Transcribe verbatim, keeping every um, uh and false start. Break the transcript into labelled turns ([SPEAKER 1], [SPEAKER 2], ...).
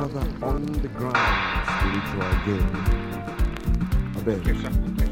[SPEAKER 1] another on the ground spiritual game. Vabbè.
[SPEAKER 2] Che saputo.